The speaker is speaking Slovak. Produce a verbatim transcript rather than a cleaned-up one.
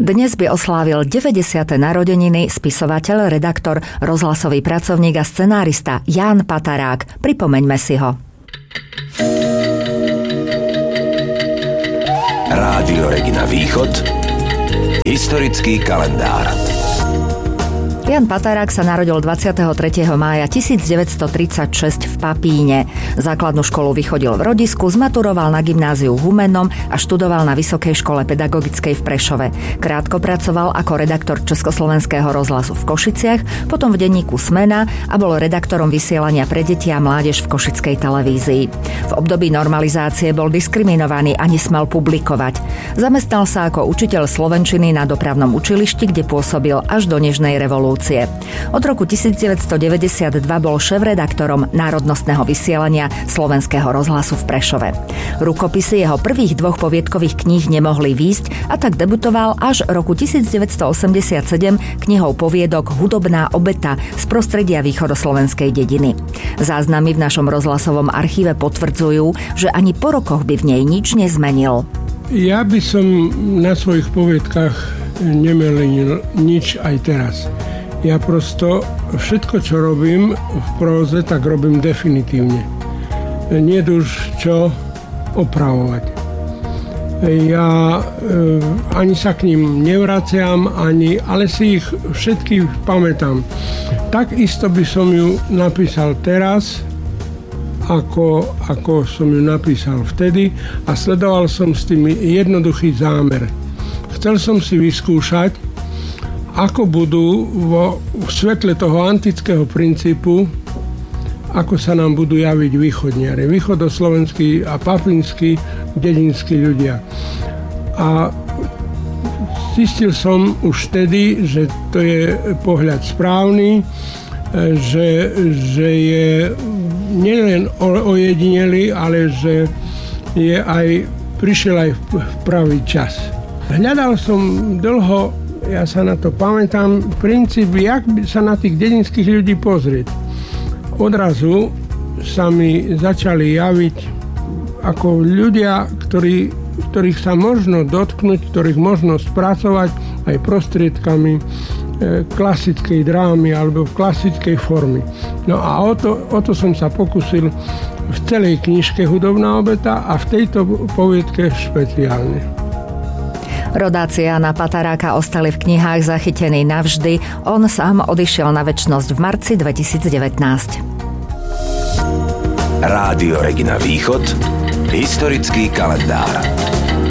Dnes by oslávil deväťdesiate narodeniny spisovateľ, redaktor, rozhlasový pracovník a scenárista Ján Patarák. Pripomeňme si ho. Rádio Regina Východ. Historický kalendár. Ján Patarák sa narodil dvadsiateho tretieho mája tisícdeväťstotridsaťšesť v Papíne. Základnú školu vychodil v rodisku, zmaturoval na gymnáziu v Humennom a študoval na Vysokej škole pedagogickej v Prešove. Krátko pracoval ako redaktor Československého rozhlasu v Košiciach, potom v denníku Smena a bol redaktorom vysielania pre deti a mládež v košickej televízii. V období normalizácie bol diskriminovaný a nesmel publikovať. Zamestnal sa ako učiteľ slovenčiny na dopravnom učilišti, kde pôsobil až do nežnej revolúcie. Od roku devätnásťstodeväťdesiatdva bol šéfredaktorom národnostného vysielania Slovenského rozhlasu v Prešove. Rukopisy jeho prvých dvoch poviedkových kníh nemohli výjsť a tak debutoval až roku devätnásťstoosemdesiatsedem knihou poviedok Hudobná obeta z prostredia východoslovenskej dediny. Záznamy v našom rozhlasovom archíve potvrdzujú, že ani po rokoch by v nej nič nezmenil. Ja by som na svojich poviedkach nemenil nič aj teraz. Ja prosto všetko, čo robím v próze, tak robím definitívne. Nie už čo opravovať. Ja e, ani sa k ním nevraciam, ani, ale si ich všetky pamätám. Takisto by som ju napísal teraz, ako, ako som ju napísal vtedy a sledoval som s tým jednoduchý zámer. Chcel som si vyskúšať, ako budú vo v svetle toho antického princípu, ako sa nám budú javiť východniari, východoslovenskí a papínsky dedinskí ľudia. A zistil som už vtedy, že to je pohľad správny, že, že je nielen ojedinelý, ale že je aj, prišiel aj v pravý čas. Hľadal som dlho, ja sa na to pamätám, princíp, jak by sa na tých dedinských ľudí pozrieť. Odrazu sa mi začali javiť ako ľudia, ktorí, ktorých sa možno dotknúť, ktorých možno spracovať aj prostriedkami e, klasickej drámy alebo v klasickej formy. No a o to, o to som sa pokusil v celej knižke Hudobná obeta a v tejto poviedke špeciálne. Rodáci Jána Pataráka ostali v knihách zachytení navždy. On sám odišiel na večnosť v marci dvetisícdevätnásť. Rádio Regina Východ. Historický kalendár.